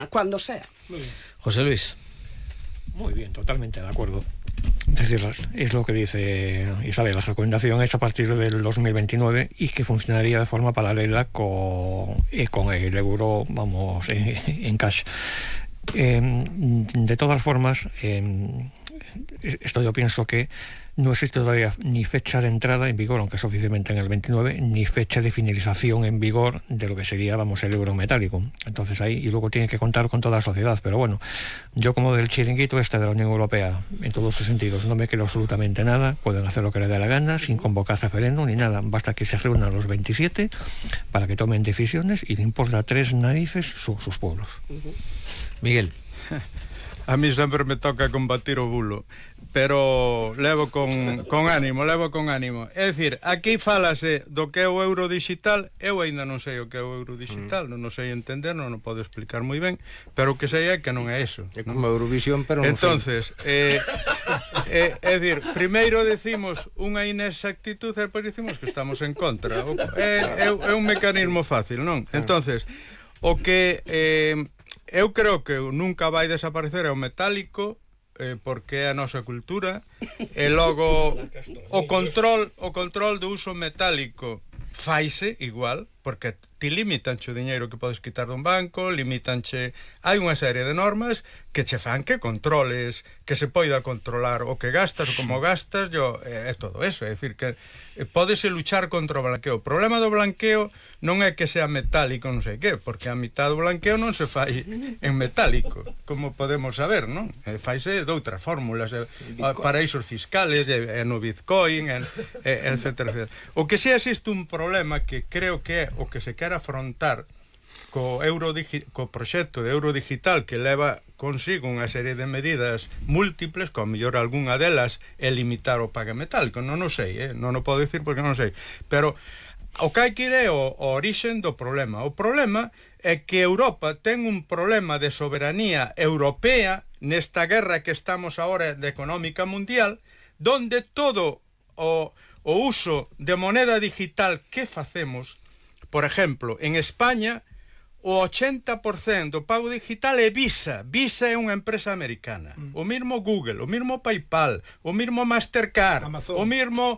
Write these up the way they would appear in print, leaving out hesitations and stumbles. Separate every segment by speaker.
Speaker 1: cuando sea.
Speaker 2: José Luis.
Speaker 3: Muy bien, totalmente de acuerdo. Es decir, es lo que dice Isabel, la recomendación es a partir del 2029 y que funcionaría de forma paralela con el euro, vamos, en cash. De todas formas, esto yo pienso que no existe todavía ni fecha de entrada en vigor, aunque es oficialmente en el 29, ni fecha de finalización en vigor de lo que sería, vamos, el euro metálico. Entonces ahí, y luego tiene que contar con toda la sociedad. Pero bueno, yo como del chiringuito de la Unión Europea, en todos sus sentidos, no me creo absolutamente nada. Pueden hacer lo que les dé la gana, sin convocar referéndum ni nada. Basta que se reúnan los 27 para que tomen decisiones y le importa 3 narices sus pueblos.
Speaker 2: Miguel.
Speaker 4: A mí sempre me toca combatir o bulo, pero levo con ánimo. É dicir, aquí falase do que é o euro digital. Eu ainda non sei o que é o euro digital, non sei entender, non o podo explicar moi ben, pero o que sei é que non é eso.
Speaker 5: É como Eurovisión, pero non
Speaker 4: entonces, é dicir, primeiro decimos unha inexactitud e depois decimos que estamos en contra. É un mecanismo fácil, non? Entonces, o que eu creo que nunca vai desaparecer é o metálico, porque é a nosa cultura, e logo o control do uso metálico faise igual, porque ti limitanche o diñeiro que podes quitar dun banco, limitanche, hai unha serie de normas que che fan que controles, que se poida controlar o que gastas, o como gastas, é todo eso, é dicir que pódese luchar contra o blanqueo. O problema do blanqueo non é que sea metálico, non sei que, porque a mitad do blanqueo non se fai en metálico, como podemos saber, non? Faise de outras fórmulas, paraísos fiscales, no Bitcoin, etcétera. O que si existe un problema que creo que é o que se quer afrontar co proxecto de euro digital, que leva consigo unha serie de medidas múltiples, con mellor algunha delas é limitar o pague metálico, non o sei, non o podo dicir porque non o sei, pero o que hai que ir é o orixen do problema. O problema é que Europa ten un problema de soberanía europea nesta guerra que estamos agora de económica mundial, donde todo o uso de moneda digital que facemos, por exemplo, en España, o 80% do pago digital é Visa. Visa é unha empresa americana. O mismo Google, o mismo PayPal, o mismo Mastercard, Amazon, o mismo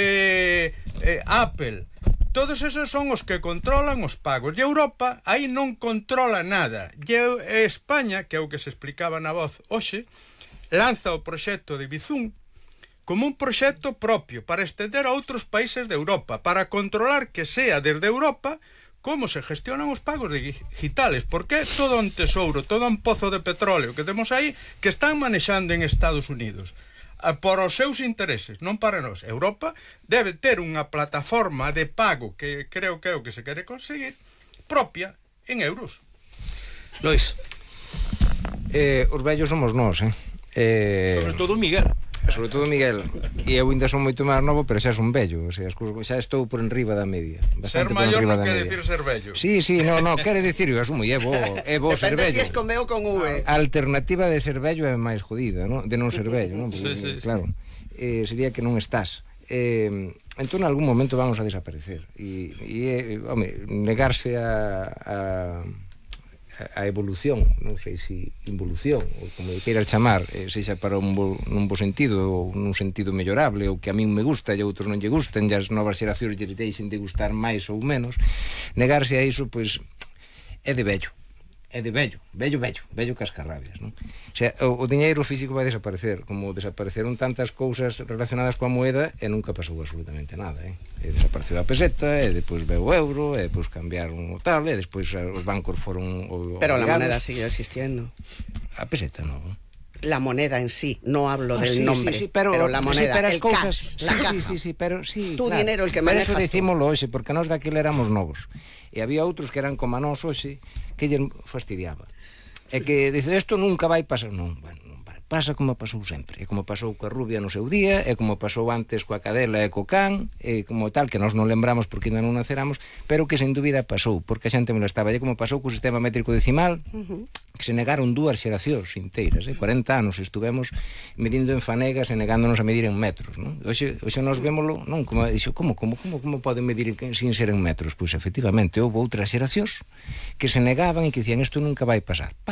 Speaker 4: Apple. Todos esos son os que controlan os pagos. E Europa aí non controla nada. E España, que é o que se explicaba na voz hoxe, lanza o proxecto de Bizum como un proxecto propio para estender a outros países de Europa, para controlar que sea desde Europa como se gestionan os pagos digitales, porque todo un tesouro, todo un pozo de petróleo que temos aí que están manexando en Estados Unidos por os seus intereses, non para nós. Europa debe ter unha plataforma de pago, que creo que é o que se quere conseguir, propia en euros.
Speaker 2: Lois.
Speaker 5: Os vellos somos nós,
Speaker 2: sobre todo Miguel.
Speaker 5: Sobre todo Miguel, e eu ainda son moito máis novo, pero xa son vello, o sea, xa estou por enriba da media.
Speaker 4: Ser maior non quere dicir ser vello.
Speaker 5: Sí, quere dicir, eu asumo, é bo ser vello.
Speaker 1: Depende se es con B ou con V.
Speaker 5: A alternativa de ser vello é máis jodida, non? De non ser vello, non?
Speaker 4: Sí.
Speaker 5: Claro, sería que non estás. Entón, en algún momento vamos a desaparecer. E home, negarse a evolución, non sei se involución ou como queiras chamar, sexa para un bo sentido ou nun sentido mellorable, ou que a min me gusta e a outros non lle gusten, e as novas xeracións lle deixen de gustar máis ou menos, negarse a iso, pois, é de vello cascarrabias, non? O sea, o diñeiro físico vai desaparecer, como desapareceron tantas cousas relacionadas coa moeda e nunca pasou absolutamente nada, desapareceu a peseta, e depois veu o euro, e depois cambiaron o tal, e depois os bancos foron
Speaker 1: pero la moneda sigue existiendo.
Speaker 5: A peseta non.
Speaker 1: La moneda en sí, no hablo del nombre, pero la moneda,
Speaker 5: pero
Speaker 1: el
Speaker 5: cousas,
Speaker 1: cash, la caja.
Speaker 5: Pero sí,
Speaker 1: tu
Speaker 5: claro,
Speaker 1: dinero el que manejas.
Speaker 5: Pero eso dicímoslo hoxe, porque nós daquela éramos novos. E había outros que eran como a nós hoxe, que lle fastidiaba. E que dice, isto nunca vai pasar. Non, bueno, pasa como pasou sempre. É como pasou coa rubia no seu día, é como pasou antes coa cadela e co can, é como tal, que nós non lembramos porque ainda non naceramos, pero que sen dúbida pasou, porque a xente molestaba. É como pasou co sistema métrico decimal, que se negaron 2 xeracións inteiras, 40 anos estuvemos medindo en fanegas e negándonos a medir en metros, non? Hoxe nós vémolo, non? Como dixo, como poden medir sin ser en metros? Pois efectivamente, houve outras xeracións que se negaban e que dicían, isto nunca vai pasar.